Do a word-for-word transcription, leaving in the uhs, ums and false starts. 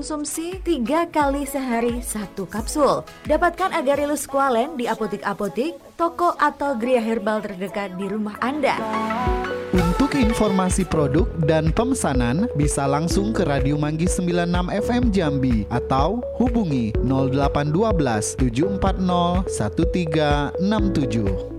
konsumsi tiga kali sehari satu kapsul. Dapatkan Agarelus Squalene di apotik-apotik, toko atau Gria Herbal terdekat di rumah Anda. Untuk informasi produk dan pemesanan bisa langsung ke Radio Manggis sembilan puluh enam F M Jambi atau hubungi nol delapan satu dua tujuh empat nol satu tiga enam tujuh.